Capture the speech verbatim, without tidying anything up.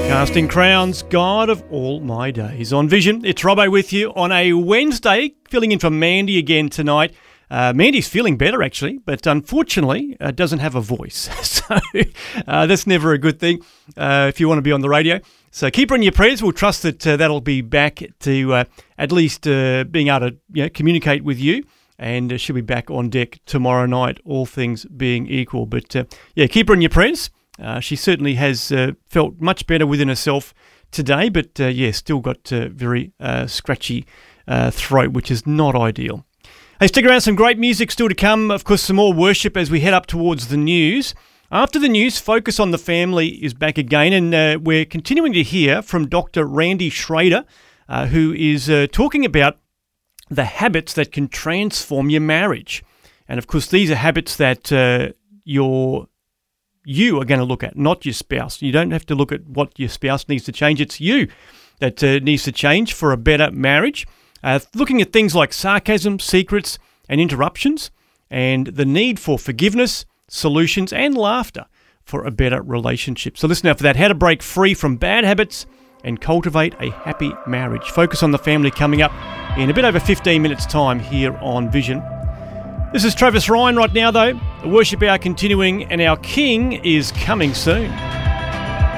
Casting crowns, God of all my days. On Vision, it's Robbo with you on a Wednesday, filling in for Mandy again tonight. Uh, Mandy's feeling better, actually, but unfortunately uh, doesn't have a voice. So uh, that's never a good thing uh, if you want to be on the radio. So keep her in your prayers. We'll trust that uh, that'll be back to uh, at least uh, being able to you know, communicate with you. And uh, she'll be back on deck tomorrow night, all things being equal. But uh, yeah, keep her in your prayers. Uh, she certainly has uh, felt much better within herself today, but uh, yeah, still got uh, very uh, scratchy uh, throat, which is not ideal. Hey, stick around, some great music still to come. Of course, some more worship as we head up towards the news. After the news, Focus on the Family is back again, and uh, we're continuing to hear from Doctor Randy Schrader, uh, who is uh, talking about the habits that can transform your marriage. And of course, these are habits that uh, your you are going to look at, not your spouse. You don't have to look at what your spouse needs to change. It's you that uh, needs to change for a better marriage. Uh, looking at things like sarcasm, secrets, and interruptions, and the need for forgiveness, solutions, and laughter for a better relationship. So listen out for that. How to break free from bad habits and cultivate a happy marriage. Focus on the Family coming up in a bit over fifteen minutes' time here on Vision. This is Travis Ryan right now, though. The worship hour continuing, and our King is coming soon.